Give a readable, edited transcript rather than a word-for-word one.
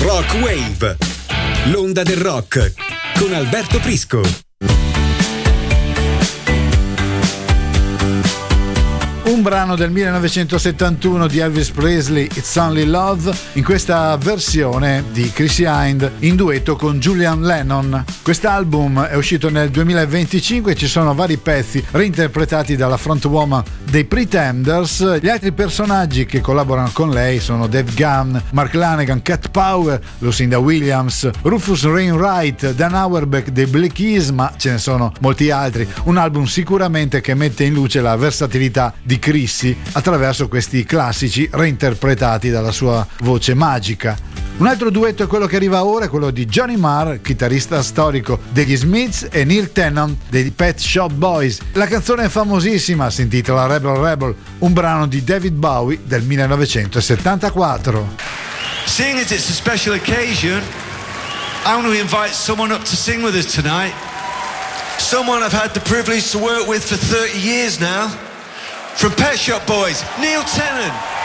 Rock Wave, l'onda del rock, con Alberto Prisco. Un brano del 1971 di Elvis Presley, It's Only Love, in questa versione di Chrissie Hynde in duetto con Julian Lennon. Quest'album è uscito nel 2025 e ci sono vari pezzi reinterpretati dalla frontwoman dei Pretenders. Gli altri personaggi che collaborano con lei sono Dave Gunn, Mark Lanegan, Cat Power, Lucinda Williams, Rufus Wainwright, Dan Auerbach dei Black Keys, ma ce ne sono molti altri. Un album sicuramente che mette in luce la versatilità di Chrissie attraverso questi classici reinterpretati dalla sua voce magica. Un altro duetto è quello che arriva ora, è quello di Johnny Marr, chitarrista storico degli Smiths, e Neil Tennant dei Pet Shop Boys. La canzone è famosissima, si intitola Rebel Rebel, un brano di David Bowie del 1974. Seeing as it's a special occasion, I want to invite someone up to sing with us tonight. Someone I've had the privilege to work with for 30 years now. From Pet Shop Boys, Neil Tennant.